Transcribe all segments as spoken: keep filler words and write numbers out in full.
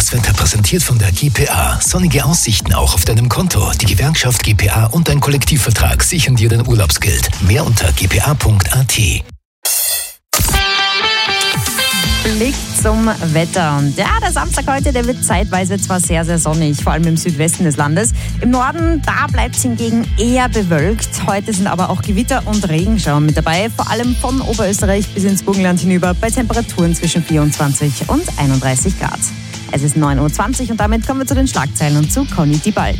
Das Wetter präsentiert von der G P A. Sonnige Aussichten auch auf deinem Konto. Die Gewerkschaft G P A und dein Kollektivvertrag sichern dir dein Urlaubsgeld. Mehr unter g p a punkt a t. Blick zum Wetter. Und ja, der Samstag heute, der wird zeitweise zwar sehr, sehr sonnig, vor allem im Südwesten des Landes. Im Norden, da bleibt es hingegen eher bewölkt. Heute sind aber auch Gewitter und Regenschauer mit dabei, vor allem von Oberösterreich bis ins Burgenland hinüber, bei Temperaturen zwischen vierundzwanzig und einunddreißig Grad. Es ist neun Uhr zwanzig und damit kommen wir zu den Schlagzeilen und zu Conny Dibald.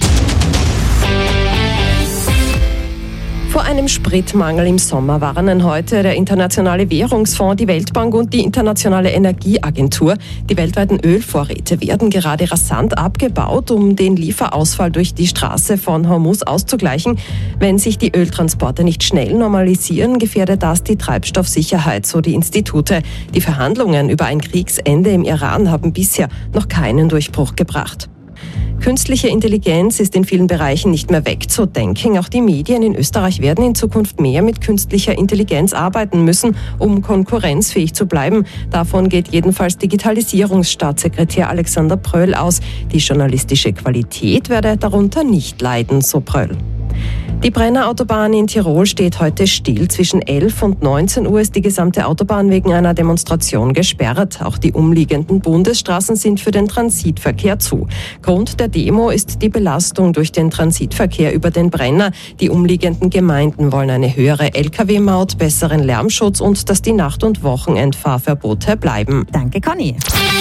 Vor einem Spritmangel im Sommer warnen heute der Internationale Währungsfonds, die Weltbank und die Internationale Energieagentur. Die weltweiten Ölvorräte werden gerade rasant abgebaut, um den Lieferausfall durch die Straße von Hormuz auszugleichen. Wenn sich die Öltransporte nicht schnell normalisieren, gefährdet das die Treibstoffsicherheit, so die Institute. Die Verhandlungen über ein Kriegsende im Iran haben bisher noch keinen Durchbruch gebracht. Künstliche Intelligenz ist in vielen Bereichen nicht mehr wegzudenken. Auch die Medien in Österreich werden in Zukunft mehr mit künstlicher Intelligenz arbeiten müssen, um konkurrenzfähig zu bleiben. Davon geht jedenfalls Digitalisierungsstaatssekretär Alexander Pröll aus. Die journalistische Qualität werde darunter nicht leiden, so Pröll. Die Brenner-Autobahn in Tirol steht heute still. Zwischen elf und neunzehn Uhr ist die gesamte Autobahn wegen einer Demonstration gesperrt. Auch die umliegenden Bundesstraßen sind für den Transitverkehr zu. Grund der Demo ist die Belastung durch den Transitverkehr über den Brenner. Die umliegenden Gemeinden wollen eine höhere L K W-Maut, besseren Lärmschutz und dass die Nacht- und Wochenendfahrverbote bleiben. Danke, Conny.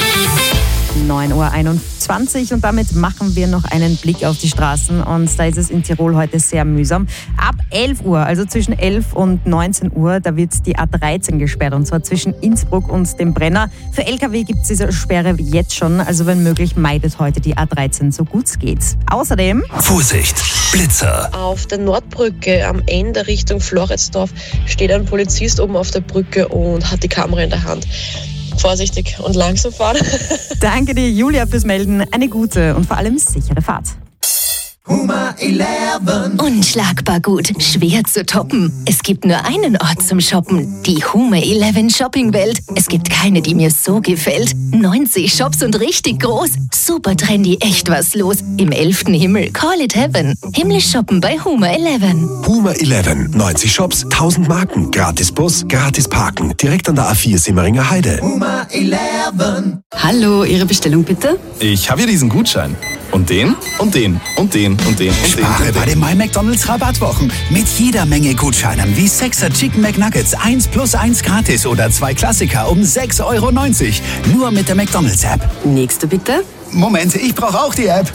neun Uhr einundzwanzig und damit machen wir noch einen Blick auf die Straßen und da ist es in Tirol heute sehr mühsam. Ab elf Uhr, also zwischen elf und neunzehn Uhr, da wird die A dreizehn gesperrt und zwar zwischen Innsbruck und dem Brenner. Für L K W gibt es diese Sperre jetzt schon, also wenn möglich meidet heute die A dreizehn so gut es geht. Außerdem Vorsicht, Blitzer. Auf der Nordbrücke am Ende Richtung Floridsdorf steht ein Polizist oben auf der Brücke und hat die Kamera in der Hand. Vorsichtig und langsam fahren. Danke dir, Julia, fürs Melden. Eine gute und vor allem sichere Fahrt. Huma elf. Unschlagbar gut, schwer zu toppen. Es gibt nur einen Ort zum Shoppen, die Huma elf Shopping-Welt. Es gibt keine, die mir so gefällt. neunzig Shops und richtig groß. Super trendy, echt was los. Im elften Himmel, call it heaven. Himmlisch shoppen bei Huma elf. Huma elf, neunzig Shops, tausend Marken, gratis Bus, gratis Parken. Direkt an der A vier Simmeringer Heide. Huma elf. Hallo, Ihre Bestellung bitte? Ich habe hier diesen Gutschein. Und den, und den, und den, und den, und Spare den. bei den My McDonald's Rabattwochen. Mit jeder Menge Gutscheinen wie Sechser Chicken McNuggets eins plus eins gratis oder zwei Klassiker um sechs Euro neunzig. Nur mit der McDonald's App. Nächste bitte. Moment, ich brauche auch die App.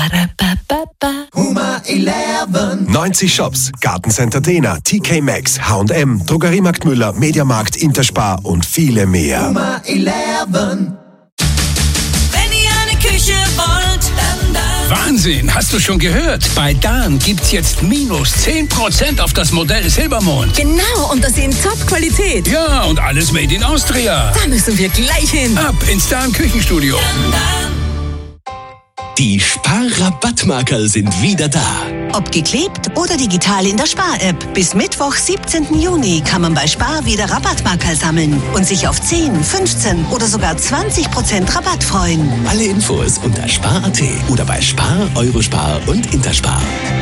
Huma elf. neunzig Shops, Gartencenter Dena, T K Maxx, H und M, Drogeriemarkt Müller, Mediamarkt, Interspar und viele mehr. Huma elf. Wahnsinn, hast du schon gehört? Bei Dahn gibt's jetzt minus zehn Prozent auf das Modell Silbermond. Genau, und das in Top-Qualität. Ja, und alles made in Austria. Da müssen wir gleich hin. Ab ins Dahn Küchenstudio. Die Spar-Rabattmarkerl sind wieder da. Ob geklebt oder digital in der Spar-App. Bis Mittwoch, siebzehnten Juni kann man bei Spar wieder Rabattmarkerl sammeln und sich auf zehn, fünfzehn oder sogar zwanzig Prozent Rabatt freuen. Alle Infos unter spar punkt at oder bei Spar, Eurospar und Interspar.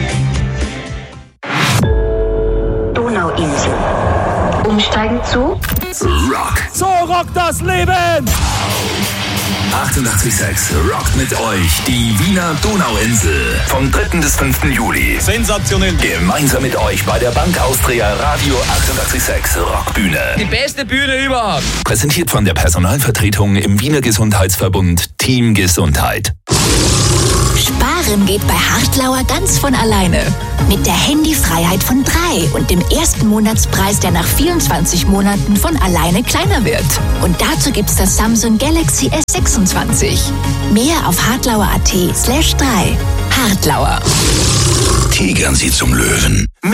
Donauinsel. Umsteigen zu Rock. So rockt das Leben! achtundachtzig Komma sechs rockt mit euch die Wiener Donauinsel vom dritten bis fünften Juli. Sensationell. Gemeinsam mit euch bei der Bank Austria Radio achtundachtzig Komma sechs Rockbühne. Die beste Bühne überhaupt. Präsentiert von der Personalvertretung im Wiener Gesundheitsverbund Team Gesundheit. Sparen geht bei Hartlauer ganz von alleine. Mit der Handyfreiheit von drei und dem ersten Monatspreis, der nach vierundzwanzig Monaten von alleine kleiner wird. Und dazu gibt's das Samsung Galaxy S sechsundzwanzig. Mehr auf hartlauer punkt at slash drei. Hartlauer. Tigern Sie zum Löwen.